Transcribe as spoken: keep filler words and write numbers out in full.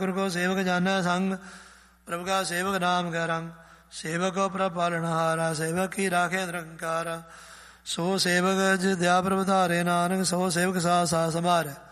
ਗੁਰੂ ਕੋ ਸੇਵਕ ਜਾਨੈ ਸੰਗ, ਪ੍ਰਭੁ ਕਾ ਸੇਵਕ ਨਾਮ ਕੈ ਰੰਗ। ਸੇਵਕ ਕੋ ਪ੍ਰਭ ਪਾਲਣਹਾਰਾ, ਸੇਵਕ ਕੀ ਰਾਖੇ ਨਿਰੰਕਾਰ। ਸੋ ਸੇਵਕ ਜਿ ਦਿਆ ਪ੍ਰਭ ਧਾਰੇ, ਨਾਨਕ ਸੋ ਸੇਵਕ ਸਾ ਸਾ ਸੰਭਾਰੈ।